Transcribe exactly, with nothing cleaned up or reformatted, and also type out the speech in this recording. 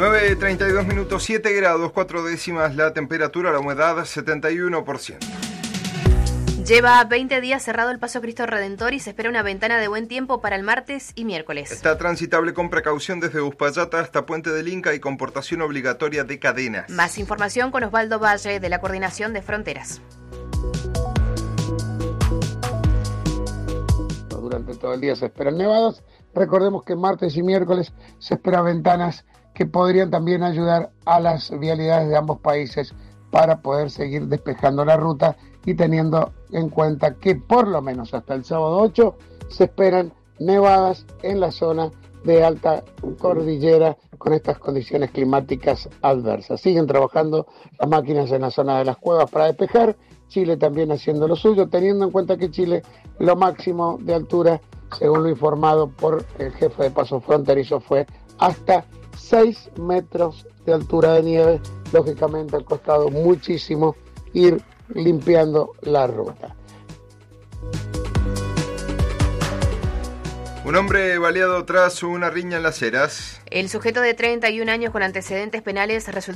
nueve treinta y dos minutos, siete grados, cuatro décimas la temperatura, la humedad setenta y uno por ciento. Lleva veinte días cerrado el Paso Cristo Redentor y se espera una ventana de buen tiempo para el martes y miércoles. Está transitable con precaución desde Uspallata hasta Puente del Inca y con portación obligatoria de cadenas. Más información con Osvaldo Valle de la Coordinación de Fronteras. Durante todo el día se esperan nevadas. Recordemos que martes y miércoles se esperan ventanas que podrían también ayudar a las vialidades de ambos países para poder seguir despejando la ruta y teniendo en cuenta que por lo menos hasta el sábado ocho se esperan nevadas en la zona de alta cordillera con estas condiciones climáticas adversas. Siguen trabajando las máquinas en la zona de las cuevas para despejar, Chile también haciendo lo suyo, teniendo en cuenta que Chile lo máximo de altura, según lo informado por el jefe de paso fronterizo, fue hasta seis metros de altura de nieve. Lógicamente ha costado muchísimo ir limpiando la ruta. Un hombre baleado tras una riña en Las Heras. El sujeto de treinta y un años con antecedentes penales resultó